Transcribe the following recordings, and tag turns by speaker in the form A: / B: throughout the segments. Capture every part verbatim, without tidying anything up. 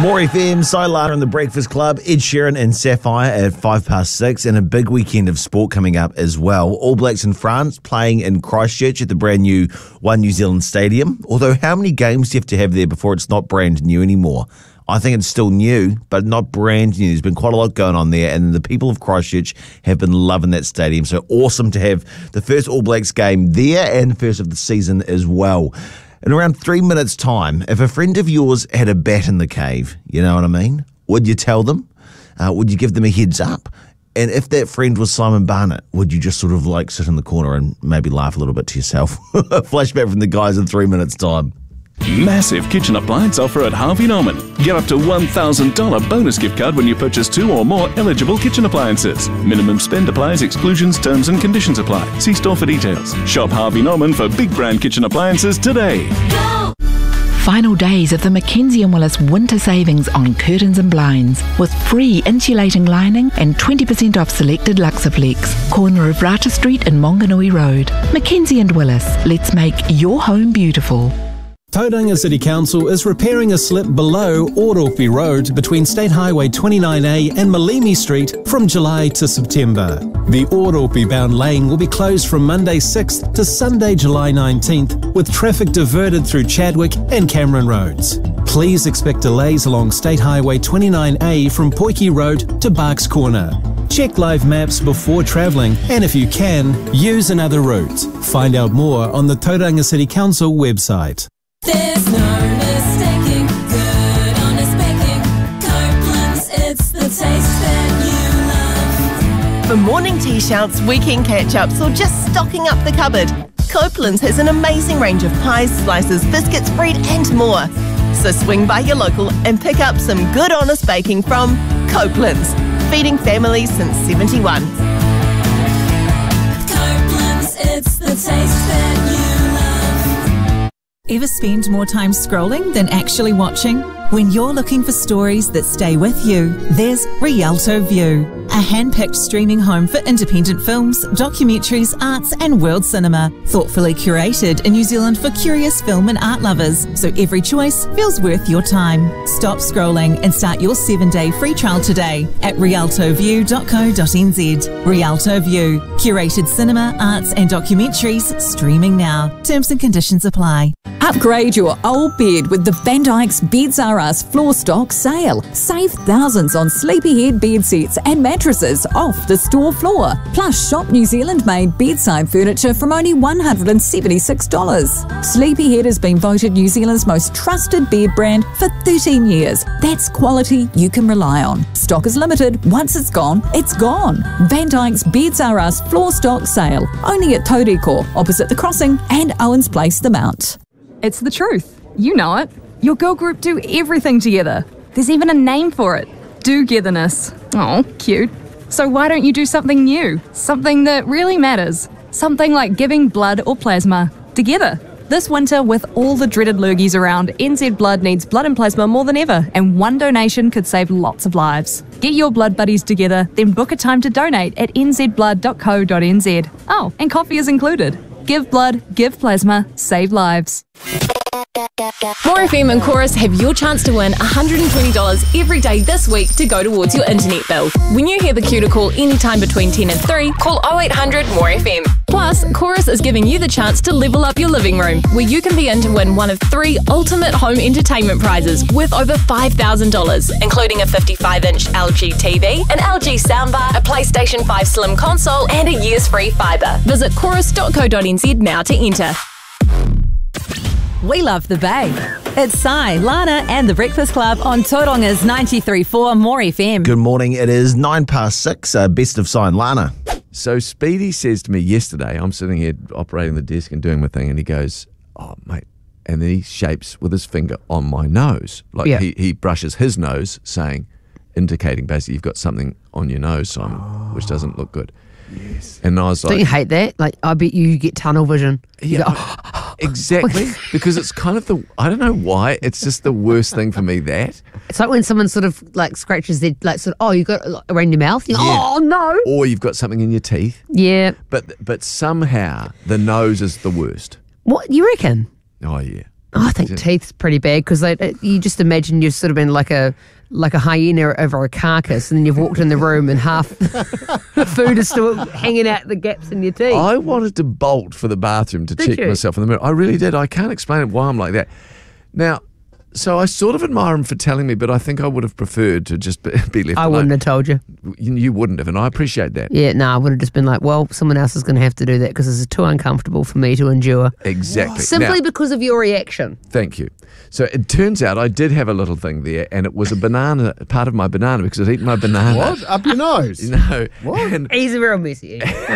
A: More F M, Silana and the Breakfast Club, Ed Sheeran and Sapphire at five past six, and a big weekend of sport coming up as well. All Blacks in France playing in Christchurch at the brand new One New Zealand Stadium. Although how many games do you have to have there before it's not brand new anymore? I think it's still new, but not brand new. There's been quite a lot going on there, and the people of Christchurch have been loving that stadium. So awesome to have the first All Blacks game there and the first of the season as well. In around three minutes' time, if a friend of yours had a bat in the cave, you know what I mean? Would you tell them? Uh, would you give them a heads up? And if that friend was Simon Barnett, would you just sort of like sit in the corner and maybe laugh a little bit to yourself? Flashback from the guys in three minutes' time.
B: Massive kitchen appliance offer at Harvey Norman. Get up to one thousand dollars bonus gift card when you purchase two or more eligible kitchen appliances. Minimum spend applies, exclusions, terms and conditions apply. See store for details. Shop Harvey Norman for big brand kitchen appliances today.
C: Go! Final days of the Mackenzie and Willis winter savings on curtains and blinds with free insulating lining and twenty percent off selected Luxaplex. Corner of Rata Street and Monganui Road. Mackenzie and Willis, let's make your home beautiful.
D: Tauranga City Council is repairing a slip below Ōropi Road between State Highway twenty-nine A and Malimi Street from July to September. The Ōropi bound lane will be closed from Monday sixth to Sunday July nineteenth, with traffic diverted through Chadwick and Cameron Roads. Please expect delays along State Highway twenty-nine A from Poiki Road to Barks Corner. Check live maps before travelling, and if you can, use another route. Find out more on the Tauranga City Council website.
E: There's no mistaking good, honest baking. Copeland's, it's the taste that you love.
F: For morning tea shouts, weekend catch-ups, or just stocking up the cupboard, Copeland's has an amazing range of pies, slices, biscuits, bread and more. So swing by your local and pick up some good honest baking from Copeland's, feeding families since seventy-one.
E: Copeland's, it's the taste that you love.
G: Ever spend more time scrolling than actually watching? When you're looking for stories that stay with you, there's Rialto View, a hand-picked streaming home for independent films, documentaries, arts and world cinema, thoughtfully curated in New Zealand for curious film and art lovers, so every choice feels worth your time. Stop scrolling and start your seven-day free trial today at rialto view dot co dot n z. Rialto View, curated cinema, arts and documentaries streaming now. Terms and conditions apply.
H: Upgrade your old bed with the Van Dyke's Beds R Us floor stock sale. Save thousands on Sleepyhead bed sets and mattresses off the store floor. Plus shop New Zealand made bedside furniture from only one hundred seventy-six dollars. Sleepyhead has been voted New Zealand's most trusted bed brand for thirteen years. That's quality you can rely on. Stock is limited. Once it's gone, it's gone. Van Dyke's Beds R Us floor stock sale. Only at Tauriko, opposite the crossing and Owens Place, the Mount.
I: It's the truth. You know it. Your girl group do everything together. There's even a name for it. Do-getherness. Oh, cute. So why don't you do something new? Something that really matters. Something like giving blood or plasma. Together. This winter, with all the dreaded lurgies around, N Z Blood needs blood and plasma more than ever, and one donation could save lots of lives. Get your blood buddies together, then book a time to donate at n z blood dot co dot n z. Oh, and coffee is included. Give blood, give plasma, save lives.
J: More F M and Chorus have your chance to win one hundred twenty dollars every day this week to go towards your internet bill. When you hear the cue to call anytime between ten and three, call oh eight hundred more F M. Plus, Chorus is giving you the chance to level up your living room, where you can be in to win one of three ultimate home entertainment prizes worth over five thousand dollars, including a fifty-five inch L G T V, an L G soundbar, a PlayStation five Slim console, and a year's free fibre. Visit chorus dot co dot n z now to enter.
K: We love the Bay. It's Sai, Lana and the Breakfast Club on Tauranga's ninety-three point four More F M.
A: Good morning. It is nine past six. Uh, best of Sai and Lana.
L: So Speedy says to me yesterday, I'm sitting here operating the desk and doing my thing, and he goes, oh, mate, and then he shapes with his finger on my nose. Like
M: Yeah.
L: he, he brushes his nose, saying, indicating basically you've got something on your nose, Simon,
M: Oh.
L: which doesn't look good. Yes. And I was like...
M: Don't you hate that? Like, I bet you get tunnel vision. You
L: Yeah,
M: go,
L: I- exactly. Because it's kind of the... I don't know why. It's just the worst thing for me, that.
M: It's like when someone sort of like scratches their, like, sort of, oh, you got it like, around your mouth. You're like,
L: Yeah.
M: oh, no.
L: Or you've got something in your teeth.
M: Yeah.
L: But but somehow the nose is the worst.
M: What, you reckon?
L: Oh, yeah.
M: I think teeth's pretty bad because you just imagine you've sort of been like a like a hyena over a carcass, and then you've walked in the room and half the food is still hanging out the gaps in your teeth.
L: I wanted to bolt for the bathroom to
M: Did
L: check
M: you?
L: myself in the mirror. I really did. I can't explain why I'm like that. Now, so I sort of admire him for telling me, but I think I would have preferred to just be be left
M: I
L: alone.
M: wouldn't have told you.
L: You, you wouldn't have, and I appreciate that.
M: Yeah, no, I would have just been like, well, someone else is going to have to do that because this is too uncomfortable for me to endure.
L: Exactly.
M: Simply
L: Now-
M: because of your reaction.
L: Thank you. So it turns out I did have a little thing there, and it was a banana, part of my banana, because I'd eaten my banana.
N: What? Up your nose?
L: No.
N: What?
L: And
M: He's a real messy.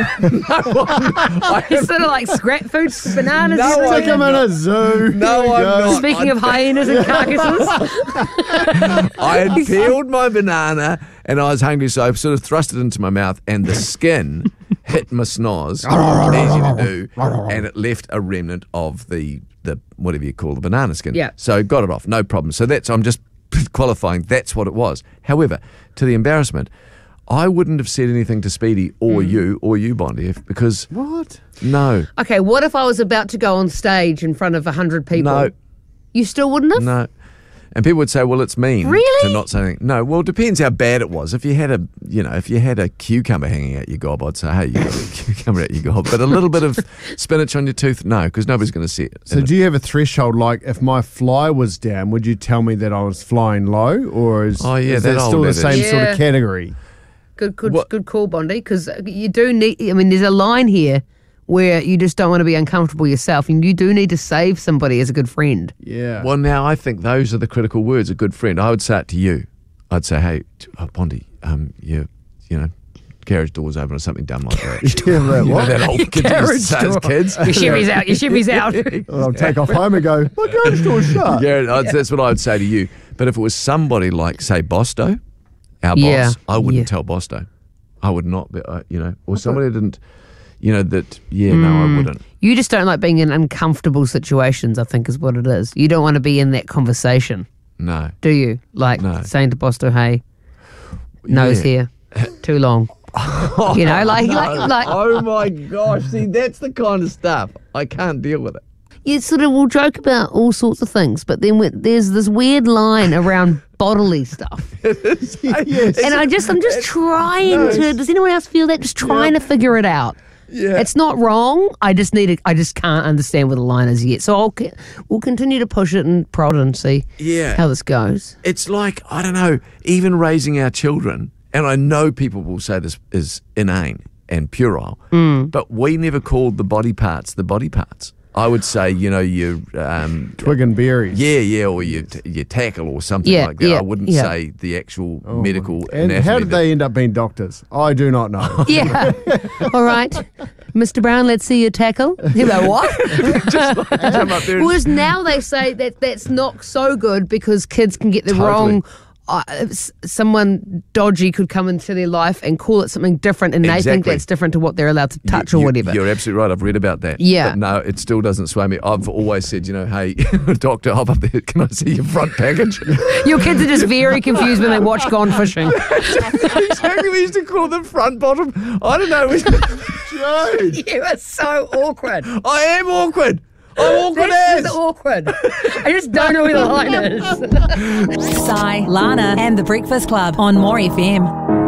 L: I
M: It's sort of like scrap food, bananas.
L: No,
M: everywhere.
L: I
N: Take him in a zoo.
L: No,
N: Here we
L: I'm
N: go.
L: not.
M: Speaking
L: I-
M: of hyenas and carcasses.
L: I had peeled my banana, and I was hungry, so I sort of thrust it into my mouth, and the skin hit my snoz. Easy to do, and it left a remnant of the the whatever you call the banana skin.
M: Yeah.
L: So got it off, no problem. So that's I'm just qualifying. That's what it was. However, to the embarrassment, I wouldn't have said anything to Speedy or you or you, Bondi, if, because
N: What?
L: no,
M: Okay, what if I was about to go on stage in front of a hundred people?
L: no,
M: You still wouldn't have?
L: no. And people would say, "Well, it's mean
M: Really?
L: to not say anything." No, well, it depends how bad it was. If you had a, you know, if you had a cucumber hanging out your gob, I'd say, "Hey, you got a cucumber out your gob." But a little bit of spinach on your tooth, no, because nobody's going to see it.
N: So do you have a threshold? Like, if my fly was down, would you tell me that I was flying low, or is,
L: Oh, yeah,
N: is
L: that
N: that
L: old
N: still the
L: adage.
N: same sort
M: Yeah.
N: of category?
M: Good, good,
L: What-
M: good call, Bondi, because you do need, I mean, there's a line here where you just don't want to be uncomfortable yourself, and you do need to save somebody as a good friend.
N: Yeah.
L: Well, now I think those are the critical words. A good friend. I would say it to you. I'd say, "Hey, t- oh, Bondi, um, you, you know, carriage doors open or something dumb like that."
N: Yeah, that
L: You know,
N: what?
L: that old kid used to
M: Carriage
L: say as
M: door.
L: kids.
M: Your shivvy's out, your shivvy's out.
N: I'll take off home and go, my garage door's shut.
L: Yeah, I'd- that's what I would say to you. But if it was somebody like, say, Bosto, our
M: Yeah,
L: boss, I wouldn't
M: yeah.
L: tell Bosto. I would not be, uh, you know, or somebody didn't, you know, that, yeah, no, I wouldn't.
M: You just don't like being in uncomfortable situations, I think is what it is. You don't want to be in that conversation,
L: No.
M: do you? Like
L: No.
M: saying to Bosto, hey, nose
L: Yeah.
M: here, too long. You know, like, like, like
L: Oh my gosh, see, that's the kind of stuff. I can't deal with it.
M: you sort of will joke about all sorts of things, but then when, there's this weird line around bodily stuff.
N: Yes.
M: And I just, I'm just trying to, does anyone else feel that? Just trying to figure it out.
L: Yeah.
M: It's not wrong. I just need to, I just can't understand where the line is yet. So I'll, c- we'll continue to push it and prod and see
L: Yeah.
M: how this goes.
L: It's like, I don't know, even raising our children, and I know people will say this is inane and puerile,
M: Mm.
L: but we never called the body parts the body parts. I would say, you know, your um,
N: Twig and berries.
L: yeah, yeah, or your t- your tackle or something
M: Yeah,
L: like that.
M: yeah,
L: I wouldn't
M: yeah.
L: say the actual
N: Oh,
L: medical
N: And
L: anatomy.
N: how did
L: that-
N: they end up being doctors? I do not know.
M: Yeah. All right. Mister Brown, let's see your tackle. You're like, what?
L: come up there and-
M: Whereas now they say that that's not so good because kids can get the
L: Totally.
M: wrong. Uh, s- someone dodgy could come into their life and call it something different, and they think
L: Exactly.
M: that's different to what they're allowed to touch
L: You-
M: or
L: you-
M: whatever.
L: You're absolutely right. I've read about that.
M: Yeah.
L: But no, it still doesn't sway me. I've always said, you know, hey, doctor, hop up there. Can I see your front package?
M: Your kids are just very confused when they watch Gone Fishing.
L: Exactly. We used to call them front bottom. I don't know.
N: Jade.
M: You are so awkward.
L: I am awkward. I'm awkward
M: This
L: as.
M: is awkward. I just don't know where the line is.
K: Sai, Lana, and the Breakfast Club on More F M.